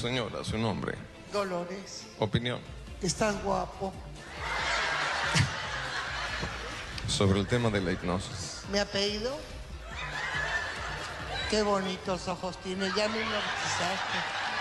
Señora, su nombre. Dolores. Opinión. Estás guapo. Sobre el tema de la hipnosis. ¿Mi apellido? Qué bonitos ojos tiene. Ya me hipnotizaste.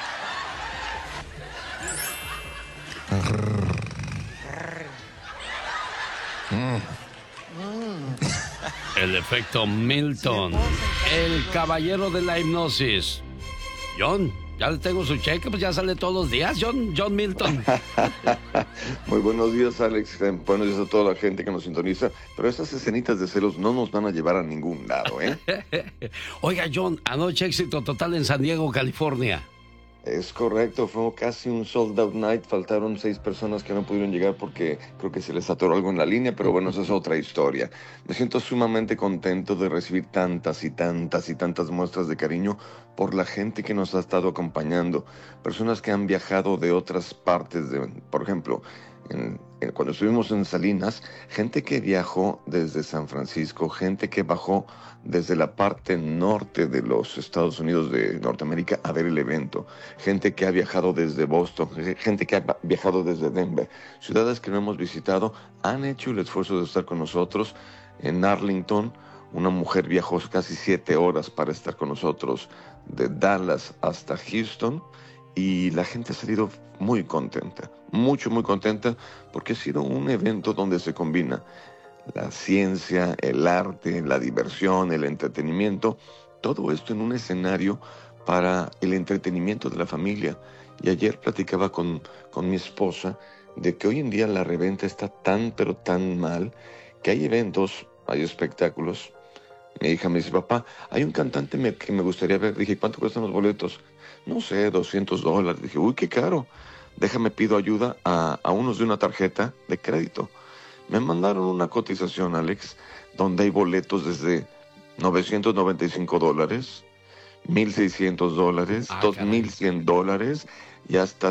El efecto Milton, el caballero de la hipnosis. John, ya le tengo su cheque, pues ya sale todos los días, John Milton. Muy buenos días, Alex. Buenos días a toda la gente que nos sintoniza. Pero esas escenitas de celos no nos van a llevar a ningún lado, ¿eh? Oiga, John, anoche éxito total en San Diego, California. Es correcto, fue casi un sold out night. Faltaron 6 personas que no pudieron llegar porque creo que se les atoró algo en la línea, pero bueno, esa es otra historia. Me siento sumamente contento de recibir tantas y tantas y tantas muestras de cariño por la gente que nos ha estado acompañando. Personas que han viajado de otras partes, por ejemplo, cuando estuvimos en Salinas, gente que viajó desde San Francisco, gente que bajó desde la parte norte de los Estados Unidos de Norteamérica a ver el evento, gente que ha viajado desde Boston, gente que ha viajado desde Denver, ciudades que no hemos visitado, han hecho el esfuerzo de estar con nosotros. En Arlington, una mujer viajó casi 7 horas para estar con nosotros, de Dallas hasta Houston, y la gente ha salido muy contenta, muy contenta, porque ha sido un evento donde se combina la ciencia, el arte, la diversión, el entretenimiento, todo esto en un escenario para el entretenimiento de la familia. Y ayer platicaba con mi esposa de que hoy en día la reventa está pero tan mal, que hay eventos, hay espectáculos. Mi hija me dice, papá, hay un cantante que me gustaría ver. Dije, ¿cuánto cuestan los boletos? No sé, $200. Dije, uy, qué caro. Déjame, pido ayuda a unos de una tarjeta de crédito. Me mandaron una cotización, Alex, donde hay boletos desde $995, $1,600, $2,100 y hasta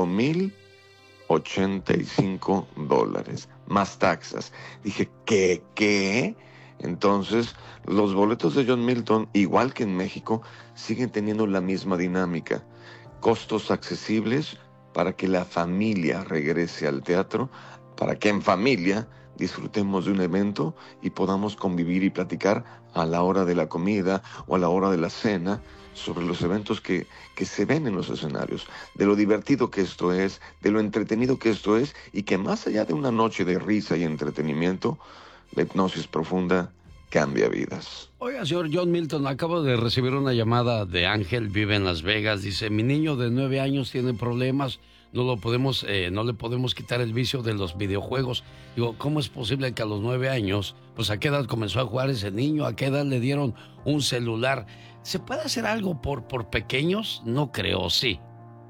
$5,085, más taxas. Dije, ¿qué? Entonces, los boletos de John Milton, igual que en México, siguen teniendo la misma dinámica. Costos accesibles para que la familia regrese al teatro, para que en familia disfrutemos de un evento y podamos convivir y platicar a la hora de la comida o a la hora de la cena sobre los eventos que se ven en los escenarios, de lo divertido que esto es, de lo entretenido que esto es, y que más allá de una noche de risa y entretenimiento, la hipnosis profunda cambia vidas. Oiga, señor John Milton, acabo de recibir una llamada de Ángel, vive en Las Vegas. Dice, mi niño de 9 años tiene problemas, no le podemos quitar el vicio de los videojuegos. Digo, ¿cómo es posible que a los 9 años, pues a qué edad comenzó a jugar ese niño? ¿A qué edad le dieron un celular? ¿Se puede hacer algo por pequeños? No creo, sí.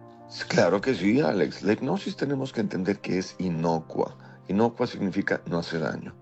Claro que sí, Alex. La hipnosis tenemos que entender que es inocua. Inocua significa no hace daño.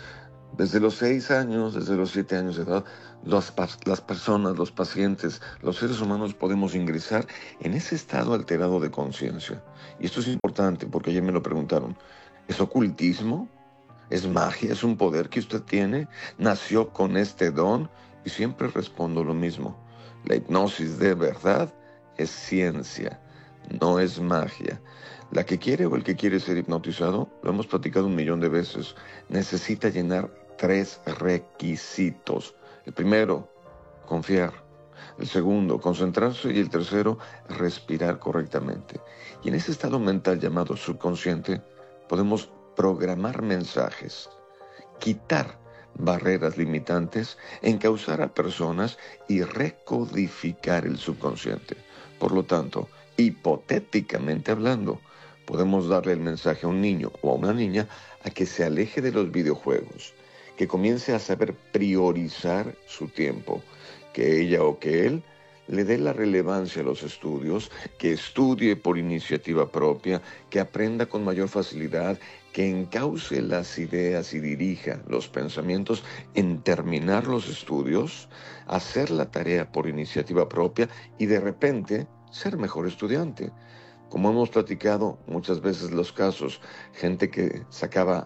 Desde los 6 años, desde los 7 años de edad, las personas, los pacientes, los seres humanos podemos ingresar en ese estado alterado de conciencia. Y esto es importante porque ayer me lo preguntaron. ¿Es ocultismo? ¿Es magia? ¿Es un poder que usted tiene? ¿Nació con este don? Y siempre respondo lo mismo. La hipnosis de verdad es ciencia, no es magia. La que quiere o el que quiere ser hipnotizado, lo hemos platicado 1,000,000 de veces, necesita llenar 3 requisitos. El primero, confiar. El segundo, concentrarse. Y el tercero, respirar correctamente. Y en ese estado mental llamado subconsciente, podemos programar mensajes, quitar barreras limitantes, encauzar a personas y recodificar el subconsciente. Por lo tanto, hipotéticamente hablando, podemos darle el mensaje a un niño o a una niña a que se aleje de los videojuegos, que comience a saber priorizar su tiempo, que ella o que él le dé la relevancia a los estudios, que estudie por iniciativa propia, que aprenda con mayor facilidad, que encauce las ideas y dirija los pensamientos en terminar los estudios, hacer la tarea por iniciativa propia y de repente ser mejor estudiante. Como hemos platicado muchas veces los casos, gente que sacaba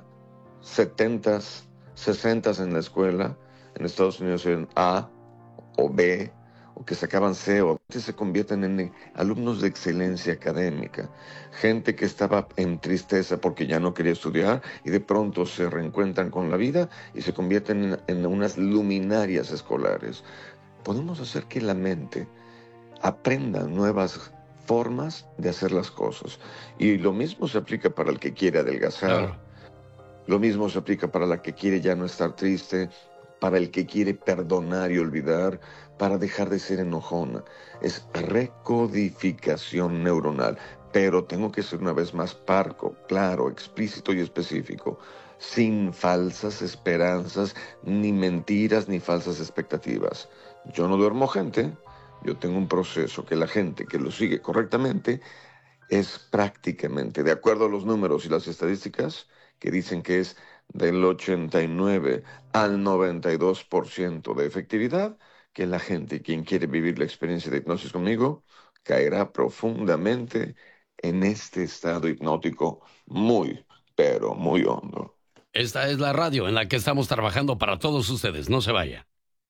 70s, 60s en la escuela, en Estados Unidos en A o B o que sacaban C o se convierten en alumnos de excelencia académica, gente que estaba en tristeza porque ya no quería estudiar y de pronto se reencuentran con la vida y se convierten en unas luminarias escolares. Podemos hacer que la mente aprenda nuevas formas de hacer las cosas, y lo mismo se aplica para el que quiere adelgazar. Claro. Lo mismo se aplica para la que quiere ya no estar triste, para el que quiere perdonar y olvidar, para dejar de ser enojona. Es recodificación neuronal, pero tengo que ser una vez más parco, claro, explícito y específico, sin falsas esperanzas, ni mentiras, ni falsas expectativas. Yo no duermo gente, yo tengo un proceso que la gente que lo sigue correctamente es prácticamente, de acuerdo a los números y las estadísticas, que dicen que es del 89 al 92% de efectividad, que la gente, quien quiere vivir la experiencia de hipnosis conmigo, caerá profundamente en este estado hipnótico muy, pero muy hondo. Esta es la radio en la que estamos trabajando para todos ustedes. No se vaya.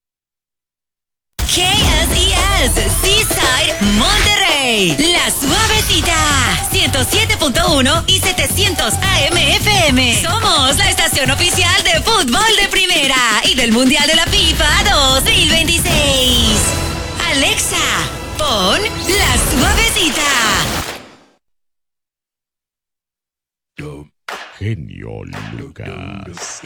KSES, Seaside, Monterrey. La Suavecita, 107.1 y 700 AM FM. Somos la estación oficial de fútbol de primera y del Mundial de la FIFA 2026. Alexa, pon La Suavecita. Genio Lucas.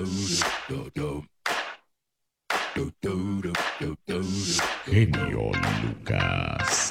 Genio Lucas.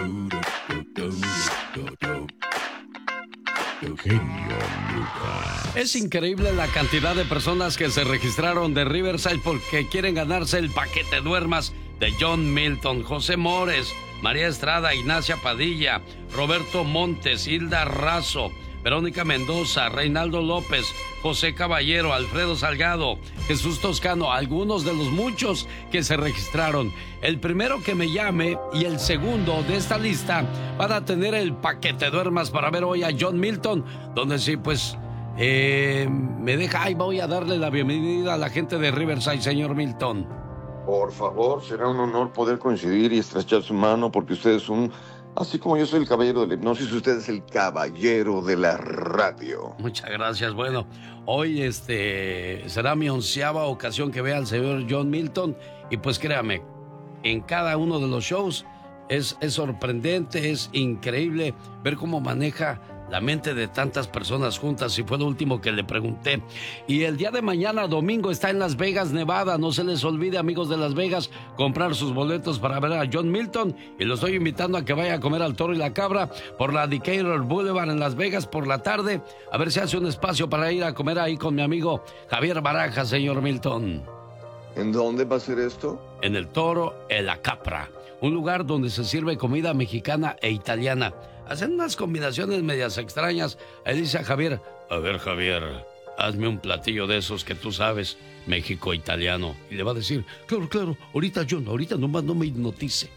Genio Lucas. Es increíble la cantidad de personas que se registraron de Riverside porque quieren ganarse el paquete duermas de John Milton. José Mores, María Estrada, Ignacia Padilla, Roberto Montes, Hilda Razo, Verónica Mendoza, Reinaldo López, José Caballero, Alfredo Salgado, Jesús Toscano, algunos de los muchos que se registraron. El primero que me llame y el segundo de esta lista van a tener el paquete duermas para ver hoy a John Milton, donde sí, pues, me deja, ahí voy a darle la bienvenida a la gente de Riverside, señor Milton. Por favor, será un honor poder coincidir y estrechar su mano, porque usted es así como yo soy el caballero de la hipnosis, usted es el caballero de la radio. Muchas gracias. Bueno, hoy será mi 11ª ocasión que vea al señor John Milton, y pues créame, en cada uno de los shows es sorprendente, es increíble ver cómo maneja la mente de tantas personas juntas, y fue lo último que le pregunté. Y el día de mañana, domingo, está en Las Vegas, Nevada. No se les olvide, amigos de Las Vegas, comprar sus boletos para ver a John Milton, y lo estoy invitando a que vaya a comer al Toro y la Cabra por la Decatur Boulevard en Las Vegas por la tarde, a ver si hace un espacio para ir a comer ahí con mi amigo Javier Baraja, señor Milton. ¿En dónde va a ser esto? En el Toro y la Capra, un lugar donde se sirve comida mexicana e italiana. Hacen unas combinaciones medias extrañas. Ahí dice a Javier: a ver, Javier, hazme un platillo de esos que tú sabes, México-italiano. Y le va a decir: claro, ahorita John, ahorita nomás no me hipnotice.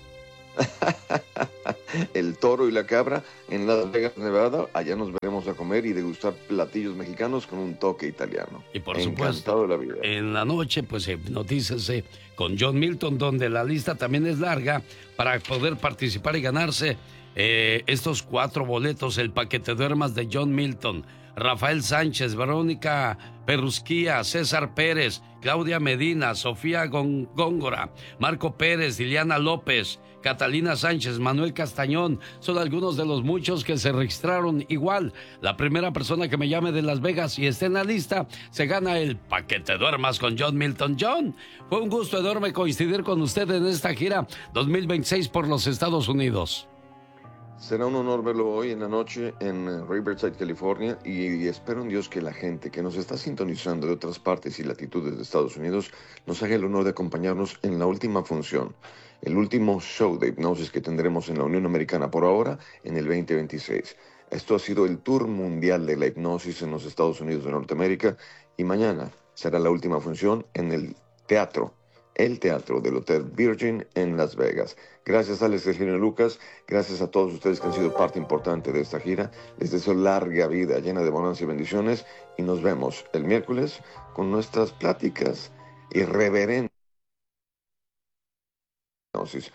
El Toro y la Cabra en Las Vegas, Nevada. Allá nos veremos a comer y degustar platillos mexicanos con un toque italiano. Y por Encantado supuesto, de la vida. en la noche, pues hipnotícese con John Milton, donde la lista también es larga para poder participar y ganarse estos 4 boletos, el paquete duermas de John Milton. Rafael Sánchez, Verónica Perrusquía, César Pérez, Claudia Medina, Sofía Góngora, Marco Pérez, Liliana López, Catalina Sánchez, Manuel Castañón, son algunos de los muchos que se registraron. Igual, la primera persona que me llame de Las Vegas y esté en la lista, se gana el paquete duermas con John Milton. John, fue un gusto enorme coincidir con usted en esta gira 2026 por los Estados Unidos. Será un honor verlo hoy en la noche en Riverside, California, y espero en Dios que la gente que nos está sintonizando de otras partes y latitudes de Estados Unidos nos haga el honor de acompañarnos en la última función, el último show de hipnosis que tendremos en la Unión Americana por ahora en el 2026. Esto ha sido el tour mundial de la hipnosis en los Estados Unidos de Norteamérica, y mañana será la última función en el teatro del Hotel Virgin en Las Vegas. Gracias, Alex, el genio Lucas. Gracias a todos ustedes que han sido parte importante de esta gira. Les deseo larga vida, llena de bonanza y bendiciones. Y nos vemos el miércoles con nuestras pláticas irreverentes hipnosis.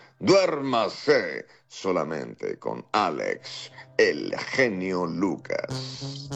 Duérmase solamente con Alex, el genio Lucas.